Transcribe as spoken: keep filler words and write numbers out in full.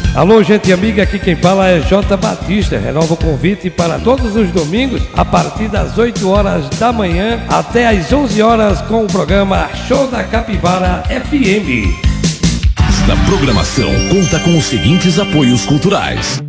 Alô, gente amiga, aqui quem fala é J. Batista. Renova o convite para todos os domingos, a partir das oito horas da manhã até às onze horas, com o programa Show da Capivara F M. Esta programação conta com os seguintes apoios culturais: